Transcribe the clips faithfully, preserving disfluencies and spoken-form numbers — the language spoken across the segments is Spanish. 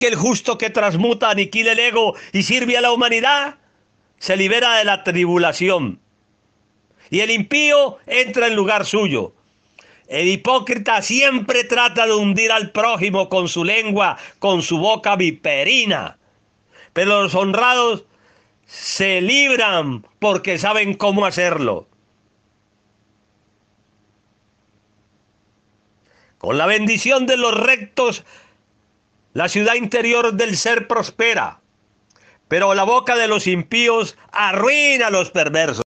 que el justo que transmuta, aniquila el ego y sirve a la humanidad, se libera de la tribulación. Y el impío entra en lugar suyo. El hipócrita siempre trata de hundir al prójimo con su lengua, con su boca viperina. Pero los honrados se libran porque saben cómo hacerlo. Con la bendición de los rectos, la ciudad interior del ser prospera, pero la boca de los impíos arruina a los perversos.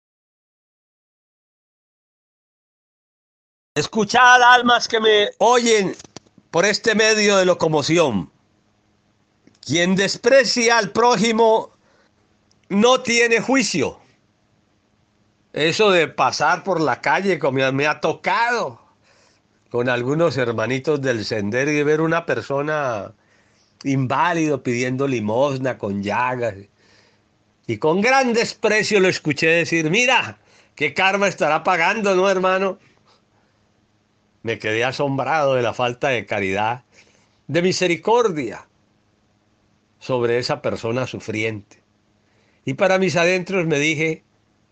Escuchad, almas que me oyen por este medio de locomoción. Quien desprecia al prójimo no tiene juicio. Eso de pasar por la calle, como me ha tocado con algunos hermanitos del sendero, y ver una persona inválido pidiendo limosna con llagas. Y con gran desprecio lo escuché decir: mira, qué karma estará pagando, ¿no, hermano? Me quedé asombrado de la falta de caridad, de misericordia sobre esa persona sufriente. Y para mis adentros me dije: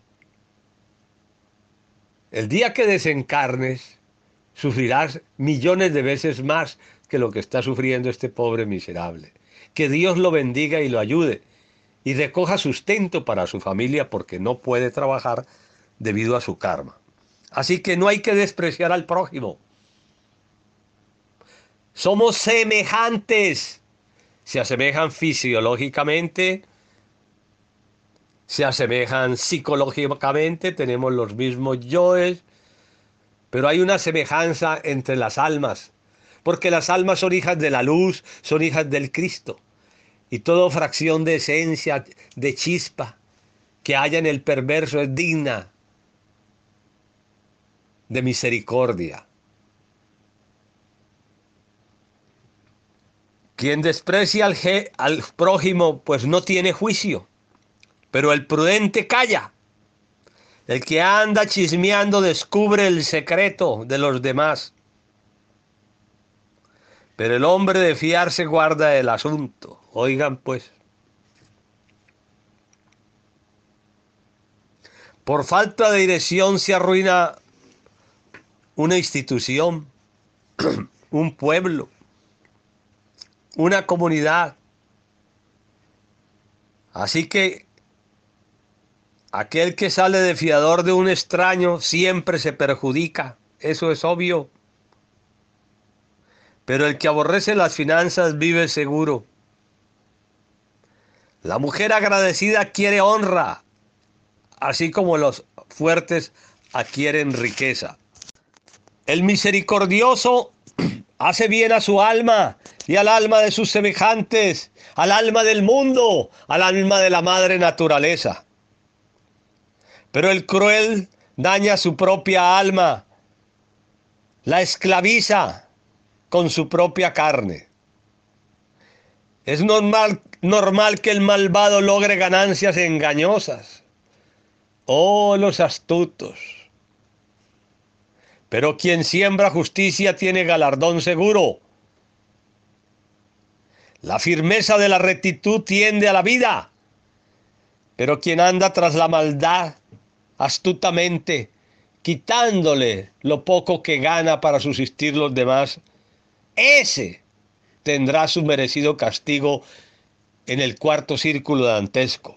el día que desencarnes, sufrirás millones de veces más que lo que está sufriendo este pobre miserable. Que Dios lo bendiga y lo ayude, y recoja sustento para su familia, porque no puede trabajar debido a su karma. Así que no hay que despreciar al prójimo. Somos semejantes. Se asemejan fisiológicamente, se asemejan psicológicamente, tenemos los mismos yoes, pero hay una semejanza entre las almas, porque las almas son hijas de la luz, son hijas del Cristo, y toda fracción de esencia, de chispa que haya en el perverso es digna de misericordia. Quien desprecia al, je, al prójimo, pues no tiene juicio, pero el prudente calla. El que anda chismeando descubre el secreto de los demás, pero el hombre de fiarse guarda el asunto. Oigan pues, por falta de dirección se arruina una institución, un pueblo, una comunidad. Así que aquel que sale de fiador de un extraño siempre se perjudica, eso es obvio. Pero el que aborrece las finanzas vive seguro. La mujer agradecida quiere honra, así como los fuertes adquieren riqueza. El misericordioso hace bien a su alma y al alma de sus semejantes, al alma del mundo, al alma de la madre naturaleza. Pero el cruel daña su propia alma, la esclaviza con su propia carne. Es normal, normal que el malvado logre ganancias engañosas. Oh, los astutos. Pero quien siembra justicia tiene galardón seguro. La firmeza de la rectitud tiende a la vida, pero quien anda tras la maldad astutamente, quitándole lo poco que gana para subsistir los demás, ese tendrá su merecido castigo en el cuarto círculo dantesco.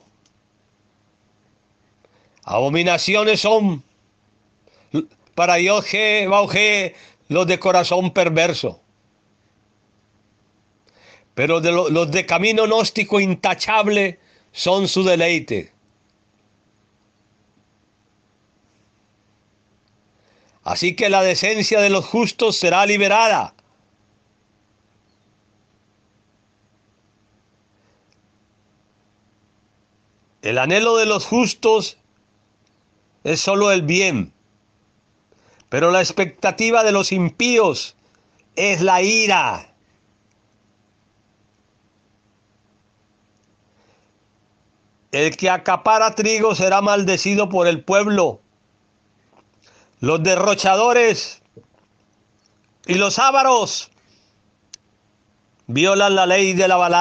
Abominaciones son para Dios los de corazón perverso, pero de lo, los de camino gnóstico intachable son su deleite. Así que la decencia de los justos será liberada. El anhelo de los justos es solo el bien, pero la expectativa de los impíos es la ira. El que acapara trigo será maldecido por el pueblo. Los derrochadores y los ávaros violan la ley de la balanza